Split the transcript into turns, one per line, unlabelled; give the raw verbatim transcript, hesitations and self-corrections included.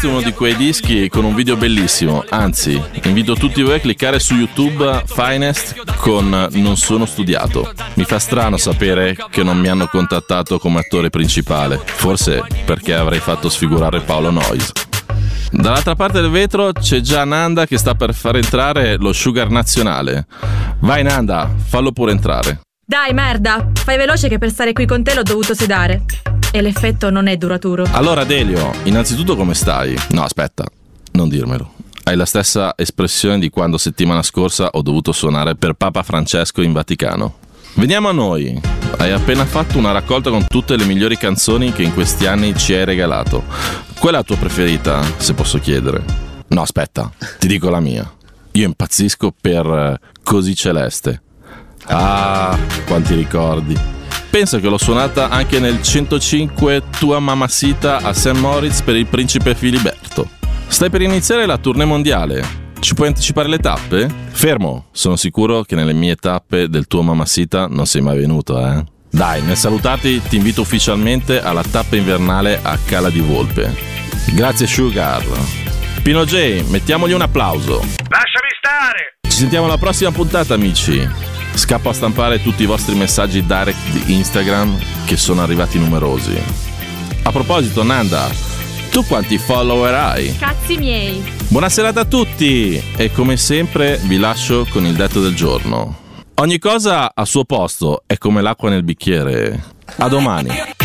questo è uno di quei dischi con un video bellissimo. Anzi, invito tutti voi a cliccare su YouTube Finest con Non sono studiato. Mi fa strano sapere che non mi hanno contattato come attore principale, forse perché avrei fatto sfigurare Paolo Noyes. Dall'altra parte del vetro c'è già Nanda che sta per far entrare lo Sugar nazionale. Vai Nanda, fallo pure entrare.
Dai merda, fai veloce che per stare qui con te l'ho dovuto sedare. E l'effetto non è duraturo.
Allora Delio, innanzitutto come stai? No aspetta, non dirmelo. Hai la stessa espressione di quando settimana scorsa ho dovuto suonare per Papa Francesco in Vaticano. Veniamo a noi. Hai appena fatto una raccolta con tutte le migliori canzoni che in questi anni ci hai regalato. Qual è la tua preferita, se posso chiedere? No aspetta, ti dico la mia. Io impazzisco per Così Celeste. Ah, quanti ricordi. Penso che l'ho suonata anche nel centocinque Tua Mamacita a Saint Moritz per il principe Filiberto. Stai per iniziare la tournée mondiale. Ci puoi anticipare le tappe? Fermo, sono sicuro che nelle mie tappe del Tua Mamacita non sei mai venuto, eh? Dai, nel salutarti ti invito ufficialmente alla tappa invernale a Cala di Volpe. Grazie Sugar. Pino J, mettiamogli un applauso.
Lasciami stare!
Ci sentiamo alla prossima puntata, amici. Scappo a stampare tutti i vostri messaggi direct di Instagram che sono arrivati numerosi. A proposito, Nanda, tu quanti follower hai?
Cazzi miei.
Buona serata a tutti e come sempre vi lascio con il detto del giorno. Ogni cosa a suo posto è come l'acqua nel bicchiere. A domani.